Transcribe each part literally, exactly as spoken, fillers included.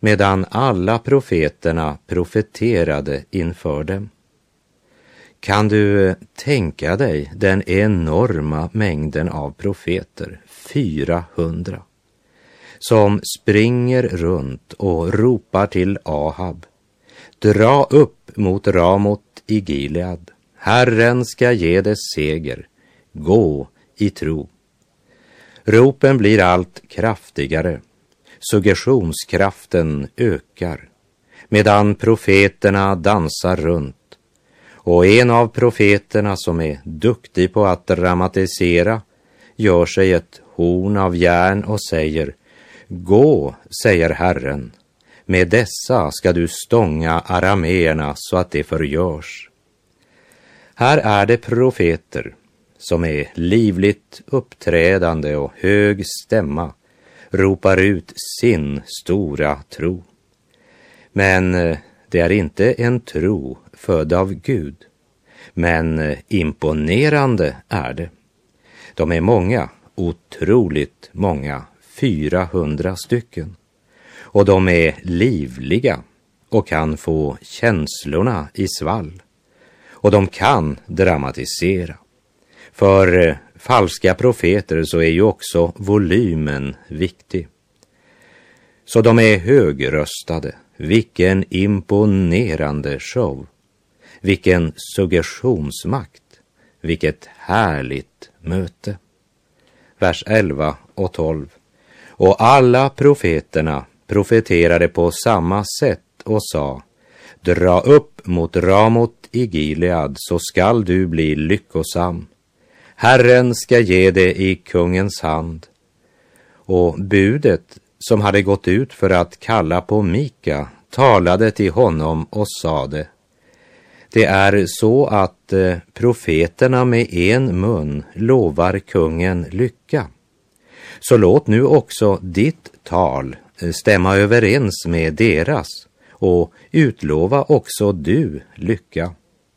medan alla profeterna profeterade inför dem. Kan du tänka dig den enorma mängden av profeter, fyrahundra, som springer runt och ropar till Ahab: dra upp mot Ramot i Gilead, Herren ska ge dig seger, gå i tro. Ropen blir allt kraftigare, suggestionskraften ökar, medan profeterna dansar runt. Och en av profeterna som är duktig på att dramatisera gör sig ett horn av järn och säger: gå, säger Herren, med dessa ska du stånga arameerna så att det förgörs. Här är det profeter som är livligt uppträdande och hög stämma ropar ut sin stora tro. Men det är inte en tro född av Gud, men imponerande är det. De är många, otroligt många, fyrahundra stycken. Och de är livliga och kan få känslorna i svall. Och de kan dramatisera. För falska profeter så är ju också volymen viktig. Så de är högröstade. Vilken imponerande show. Vilken suggestionsmakt. Vilket härligt möte. Vers elva och tolv. Och alla profeterna profeterade på samma sätt och sa: dra upp mot Ramot i Gilead, så skall du bli lyckosam. Herren ska ge det i kungens hand. Och budet som hade gått ut för att kalla på Mika talade till honom och sade: det är så att eh, profeterna med en mun lovar kungen lycka. Så låt nu också ditt tal stämma överens med deras, och utlova också du lycka.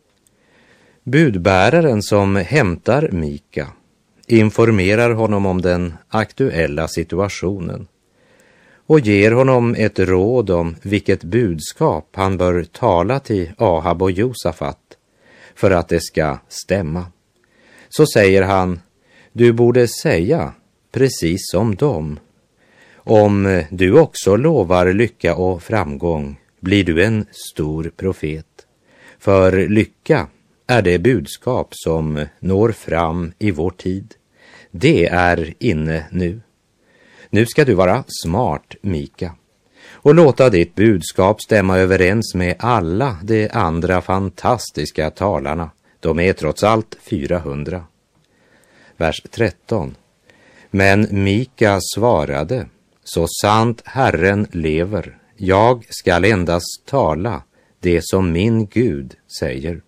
Budbäraren som hämtar Mika informerar honom om den aktuella situationen och ger honom ett råd om vilket budskap han bör tala till Ahab och Josafat för att det ska stämma. Så säger han: du borde säga precis som dem. Om du också lovar lycka och framgång blir du en stor profet. För lycka är det budskap som når fram i vår tid. Det är inne nu. Nu ska du vara smart, Mika, och låta ditt budskap stämma överens med alla de andra fantastiska talarna. De är trots allt fyrahundra. Vers tretton. Men Mika svarade: så sant Herren lever, jag skall endast tala det som min Gud säger.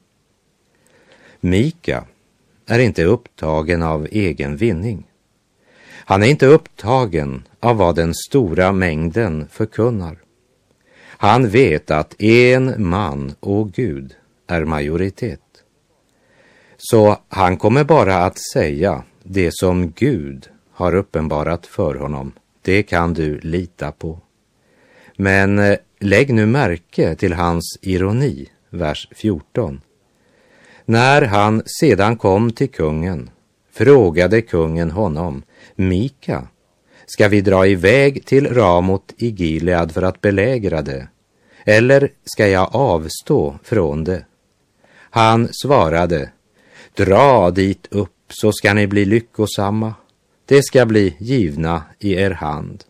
Mika är inte upptagen av egen vinning. Han är inte upptagen av vad den stora mängden förkunnar. Han vet att en man och Gud är majoritet. Så han kommer bara att säga det som Gud har uppenbarat för honom. Det kan du lita på. Men lägg nu märke till hans ironi, vers fjorton. När han sedan kom till kungen frågade kungen honom: Mika, ska vi dra iväg till Ramot i Gilead för att belägra det? Eller ska jag avstå från det? Han svarade: dra dit upp så ska ni bli lyckosamma. Det ska bli givna i er hand.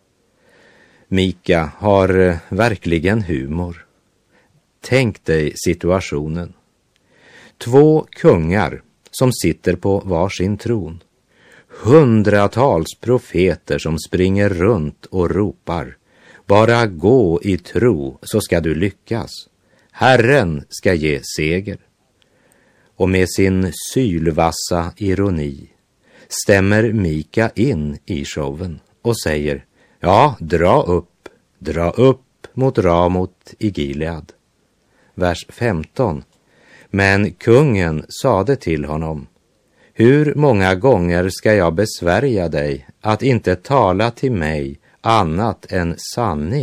Mika har verkligen humor. Tänk dig situationen. Två kungar som sitter på varsin tron. Hundratals profeter som springer runt och ropar: bara gå i tro så ska du lyckas. Herren ska ge seger. Och med sin sylvassa ironi stämmer Mika in i showen och säger: ja, dra upp, dra upp mot Ramot i Gilead. Vers femton. Men kungen sade till honom: hur många gånger ska jag besvärja dig att inte tala till mig annat än sanning?